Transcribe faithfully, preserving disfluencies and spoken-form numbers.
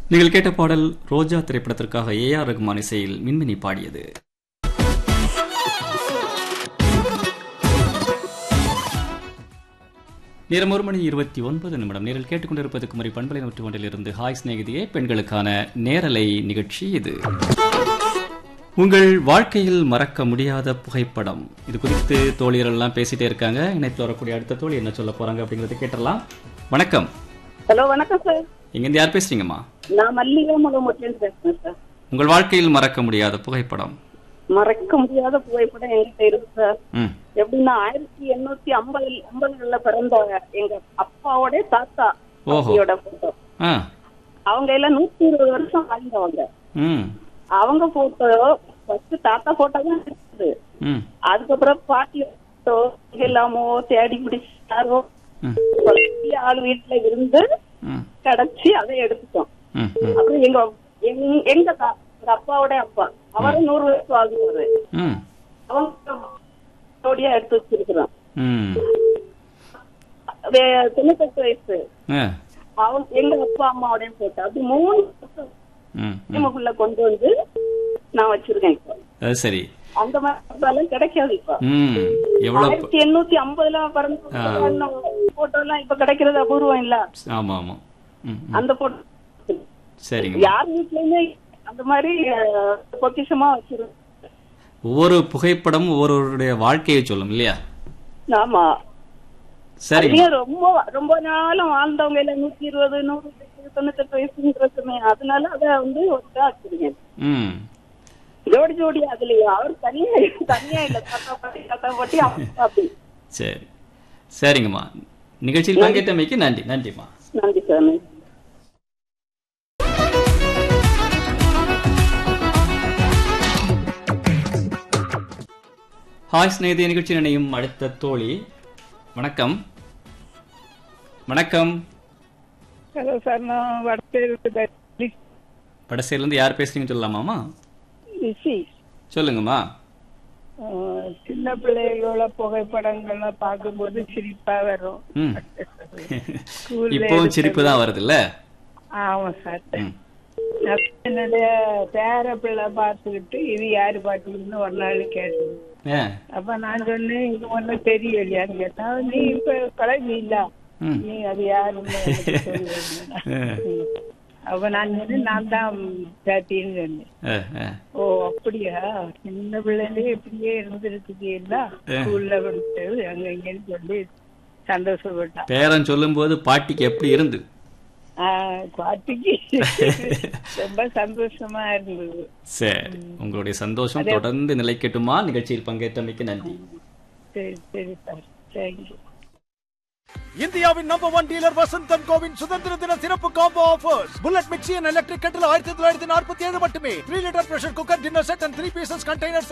நீங்கள் கேட்ட பாடல் ரோஜா திரைப்படத்திற்காக ஏ ஆர் ரகுமான் இசையில் மின்மினி பாடியது. நேரம் ஒரு மணி இருபத்தி ஒன்பது நிமிடம். நேரில் கேட்டுக்கொண்டிருப்பது குமரி பண்பலை நூற்றி ஒன்றில் இருந்து ஹாய் சிநேகிதியே பெண்களுக்கான நேரலை நிகழ்ச்சி. இது உங்கள் வாழ்க்கையில் மறக்க முடியாத புகைப்படம். இது குறித்து தோழியர்கள் எல்லாம் பேசிட்டே இருக்காங்க. இணைத்து வரக்கூடிய அடுத்த தோழி என்ன சொல்ல போறாங்க அப்படிங்கறத கேட்டலாம். வணக்கம். ஹலோ, வணக்கம் சார். எங்க இருந்து யார் பேசுறீங்கம்மா? நான் மல்லிகா முகமூர்த்தின்னு பேசுறேன் சார். உங்கள் வாழ்க்கையில் மறக்க முடியாத புகைப்படம்? மறக்க முடியாத புகைப்படம் என்கிட்ட இருக்கு சார். எப்படின்னா ஆயிரத்தி எண்ணூத்தி ஐம்பது ஐம்பதுல பிறந்த எங்க அப்பாவோட தாத்தா போட்டோ. அவங்க எல்லாம் நூத்தி இருபது வருஷம் வாழ்ந்தவங்க. அவங்க போட்டோ ஃபர்ஸ்ட் தாத்தா போட்டோ தான் இருந்தது. அதுக்கப்புறம் பாட்டி போட்டோ எல்லாமோ தேடி பிடிச்சாரோ ஆள் வீட்டுல இருந்து கிடைச்சி அதை எடுத்துட்டோம். அப்புறம் எங்க எங்க அப்பாவோட அப்பா அவரும் நூறு வயசு ஆகுவாரு. அவங்க எடுத்து வச்சிருக்கிறோம். தொண்ணூத்தெட்டு வயசு அவங்க எங்க அப்பா அம்மாவோட போட்டோ. அப்படி மூணு வருஷம் கொண்டு வந்து நான் வச்சிருக்கேன். இப்போ சரி, அந்த மாதிரி கிடைக்காது. இப்ப ஆயிரத்தி எண்ணூத்தி ஐம்பதுல பிறந்த போட்டோ எல்லாம் இப்ப கிடைக்கிறது அபூர்வம் இல்ல. ஆமா ஆமா, அந்த போட்டோ சரிங்க. யார் வீட்லயுமே அந்த மாதிரி பொக்கிஷமா வச்சிருக்கோம். ஒவ்வொரு புகைப்படம் ஒவ்வொருடைய வாழ்க்கையை சொல்லும் இல்லையா? ஆமா சரி. ரொம்ப ரொம்ப நாளும் வாழ்ந்தவங்க இல்ல, நூத்தி இருபது நூறு தொண்ணூத்தெட்டு வயசுன்னு, அதனால அத வந்து ஒருத்தா வச்சிருக்கேன். ஜோடி ஜோடி அதுலயும் அவர் தனியா தனியா இல்ல, தாத்தா பாட்டி தாத்தா பாட்டி அப்படி. சரி சரிங்கம்மா, நிகழ்ச்சியில் பங்கேற்றமைக்கு நன்றி. நன்றிம்மா. நன்றி சார். ஹாய் ஸ்நேகிதி நிகழ்ச்சி நினையும் அடுத்த தோழி. வணக்கம். வணக்கம். ஹலோ சார், நான் வடசேரி வடசேரிலிருந்து யார் பேசுறீங்கன்னு சொல்லலாமாமா? சொல்லுங்கம்மா. சின்ன பிள்ளைகளோட புகைப்படங்கள்லாம் பார்க்கும்போது சிரிப்பா வரும். இப்பவும் சிரிப்பு தான் வருது இல்ல? ஆமா சார். என்னுடைய பேர பிள்ளை பார்த்துக்கிட்டு இது யாரு பாட்டுன்னு ஒரு நாள் கேட்டேன். அப்ப நான் சொன்னேன், இது ஒன்னும் தெரியலையான்னு கேட்டா, நீ இப்ப கலைஞ இல்ல, நீ அது யாருன்னு அப்ப நான் சொன்னேன், நான் தான் பேட்டின்னு சொன்னேன். ஓ அப்படியா, சின்ன பிள்ளைலே இப்படியே இருந்திருக்குதா, ஸ்கூல்ல படிச்சது அங்க இங்கன்னு சொல்லி சந்தோஷப்பட்டான். பேரன் சொல்லும் போது பாட்டிக்கு எப்படி இருந்து? பாட்டிக்கு ரொம்ப சந்தோஷமா இருந்தது. சரி, உங்களுடைய சந்தோஷம் தொடர்ந்து நிலைக்கட்டுமா. நிகழ்ச்சியில் பங்கேற்றமைக்கு நன்றி. சரி சரி சார், தேங்க்யூ. இந்தியாவின் number one dealer Vasanthan CoWIN சுதந்திர தின சிறப்பு combo offers. Bullet mixie and electric கட்டில் ஆயிரத்தி தொள்ளாயிரத்தி நாற்பத்தி ஏழு மட்டுமே. Three litre pressure cooker, dinner set and three pieces container